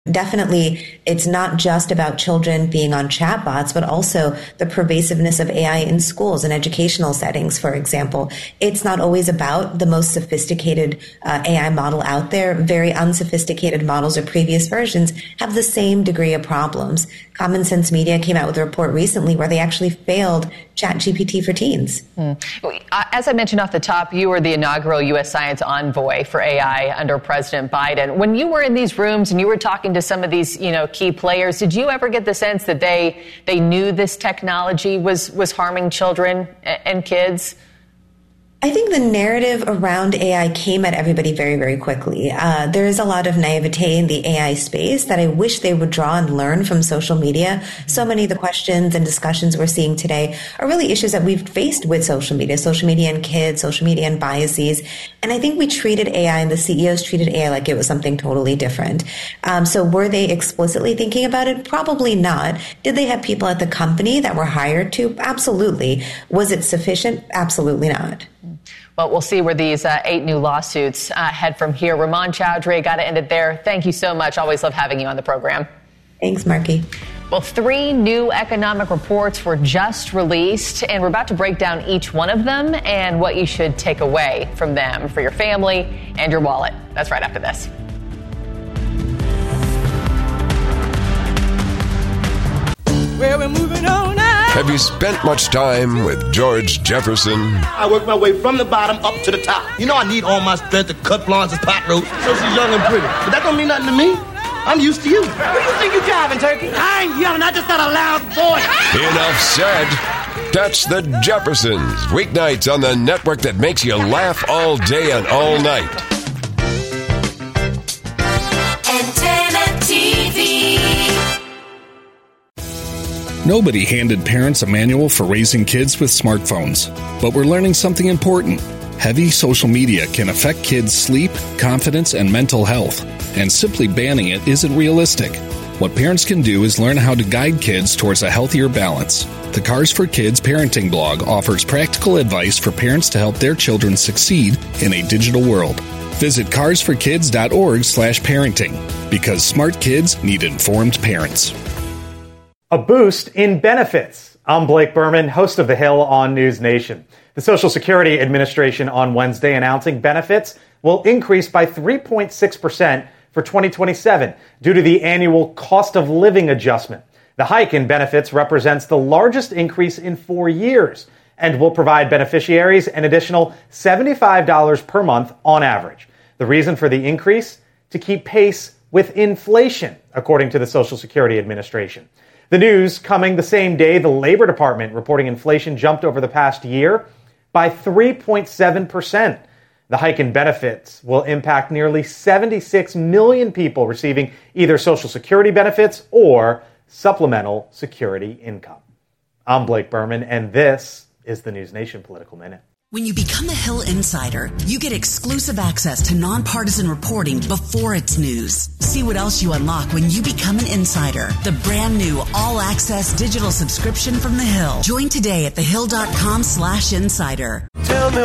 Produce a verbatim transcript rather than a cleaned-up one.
Definitely, it's not just about children being on chatbots, but also the pervasiveness of A I in schools and educational settings, for example. It's not always about the most sophisticated uh, A I model out there. Very unsophisticated models or previous versions have the same degree of problems. Common Sense Media came out with a report recently where they actually failed ChatGPT for teens. Hmm. As I mentioned off the top, you were the inaugural U S science envoy for A I under President Biden. When you were in these rooms and you were talking to some of these, you know, key players, did you ever get the sense that they they knew this technology was was harming children and kids? I think the narrative around A I came at everybody very, very quickly. Uh, there is a lot of naivete in the A I space that I wish they would draw and learn from social media. So many of the questions and discussions we're seeing today are really issues that we've faced with social media, social media and kids, social media and biases. And I think we treated A I and the C E Os treated A I like it was something totally different. Um, so were they explicitly thinking about it? Probably not. Did they have people at the company that were hired to? Absolutely. Was it sufficient? Absolutely not. Well, we'll see where these uh, eight new lawsuits uh, head from here. Ramon Chowdhury, got to end it there. Thank you so much. Always love having you on the program. Thanks, Marky. Well, three new economic reports were just released, and we're about to break down each one of them and what you should take away from them for your family and your wallet. That's right after this. Well, we're moving on now. Have you spent much time with George Jefferson? I work my way from the bottom up to the top. You know I need all my strength to cut Florence's pot roast so she's young and pretty. But that don't mean nothing to me. I'm used to you. Where do you think you're driving, Turkey? I ain't yelling. I just got a loud voice. Enough said. Catch the Jeffersons weeknights on the network that makes you laugh all day and all night. Antenna T V. Nobody handed parents a manual for raising kids with smartphones, but we're learning something important. Heavy social media can affect kids' sleep, confidence, and mental health, and simply banning it isn't realistic. What parents can do is learn how to guide kids towards a healthier balance. The Cars for Kids parenting blog offers practical advice for parents to help their children succeed in a digital world. Visit cars for kids dot org slash parenting, because smart kids need informed parents. A boost in benefits. I'm Blake Berman, host of The Hill on News Nation. The Social Security Administration on Wednesday announcing benefits will increase by three point six percent for twenty twenty-seven due to the annual cost of living adjustment. The hike in benefits represents the largest increase in four years and will provide beneficiaries an additional seventy-five dollars per month on average. The reason for the increase? To keep pace with inflation, according to the Social Security Administration. The news coming the same day the Labor Department reporting inflation jumped over the past year by three point seven percent. The hike in benefits will impact nearly seventy-six million people receiving either Social Security benefits or supplemental security income. I'm Blake Berman, and this is the News Nation Political Minute. When you become a Hill Insider, you get exclusive access to nonpartisan reporting before it's news. See what else you unlock when you become an insider. The brand new all-access digital subscription from The Hill. Join today at thehill.com slash insider. Tell me